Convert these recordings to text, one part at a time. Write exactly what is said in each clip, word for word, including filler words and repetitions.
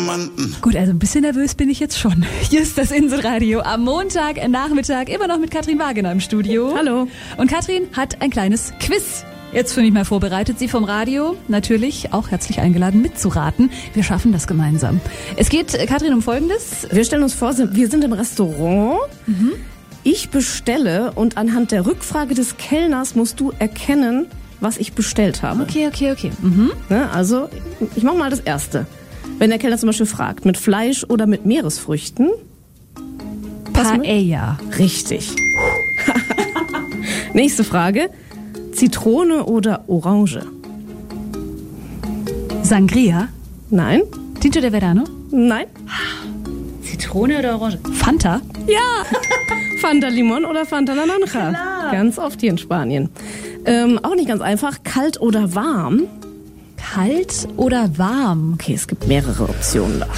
Diamanten. Gut, also ein bisschen nervös bin ich jetzt schon. Hier ist das Inselradio am Montag, Nachmittag, immer noch mit Katrin Wagener im Studio. Hallo. Und Katrin hat ein kleines Quiz jetzt für mich mal vorbereitet. Sie vom Radio, natürlich auch herzlich eingeladen mitzuraten. Wir schaffen das gemeinsam. Es geht, Katrin, um Folgendes. Wir stellen uns vor, wir sind im Restaurant. Mhm. Ich bestelle und anhand der Rückfrage des Kellners musst du erkennen, was ich bestellt habe. Okay, okay, okay. Mhm. Ne, also, ich mach mal das Erste. Wenn der Kellner zum Beispiel fragt, mit Fleisch oder mit Meeresfrüchten? Paella. Richtig. Nächste Frage. Zitrone oder Orange? Sangria? Nein. Tinto de Verano? Nein. Zitrone oder Orange? Fanta? Ja. Fanta Limon oder Fanta Naranja? Klar. Ganz oft hier in Spanien. Ähm, auch nicht ganz einfach. Kalt oder warm? Kalt oder warm? Okay, es gibt mehrere Optionen da.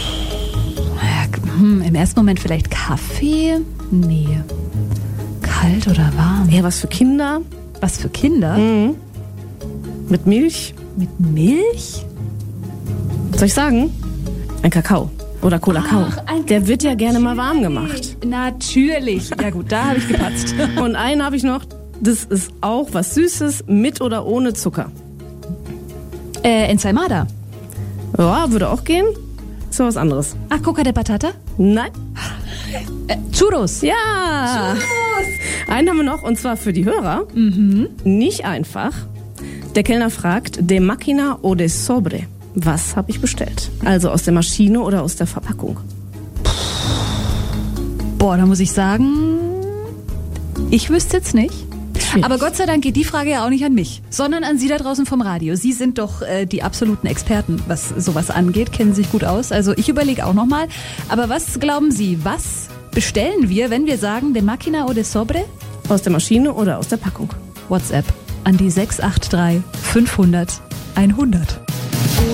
Hm, im ersten Moment vielleicht Kaffee? Nee. Kalt oder warm? Eher was für Kinder? Was für Kinder? Mhm. Mit Milch? Mit Milch? Soll ich sagen? Ein Kakao. Oder Colacao. Ach, ein Der wird ja gerne mal warm gemacht. Natürlich. Ja gut, da habe ich gepatzt. Und einen habe ich noch. Das ist auch was Süßes mit oder ohne Zucker. Äh, Ensaimada. Ja, würde auch gehen. Ist doch was anderes. Ach, Coca de Patata? Nein. Äh, Churros. Ja. Churros. Einen haben wir noch, und zwar für die Hörer. Mhm. Nicht einfach. Der Kellner fragt, de máquina o de sobre? Was habe ich bestellt? Also aus der Maschine oder aus der Verpackung? Boah, da muss ich sagen, ich wüsste jetzt nicht. Schwierig. Aber Gott sei Dank geht die Frage ja auch nicht an mich, sondern an Sie da draußen vom Radio. Sie sind doch äh, die absoluten Experten, was sowas angeht, kennen sich gut aus. Also ich überlege auch nochmal. Aber was glauben Sie, was bestellen wir, wenn wir sagen, de máquina o de sobre? Aus der Maschine oder aus der Packung? WhatsApp an die sechs acht drei fünfhundert einhundert.